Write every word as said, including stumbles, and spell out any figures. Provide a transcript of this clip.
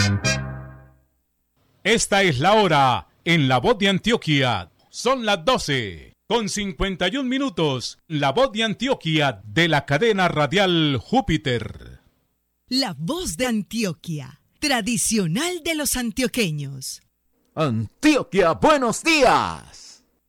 Esta es la hora en La Voz de Antioquia. Son las doce con cincuenta y un minutos. La Voz de Antioquia de la cadena radial Júpiter. La Voz de Antioquia, tradicional de los antioqueños. Antioquia, buenos días.